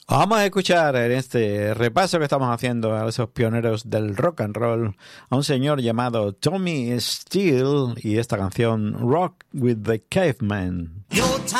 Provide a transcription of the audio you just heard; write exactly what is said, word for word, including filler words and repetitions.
Vamos a escuchar en este repaso que estamos haciendo a esos pioneros del rock and roll a un señor llamado Tommy Steele y esta canción Rock with the Caveman.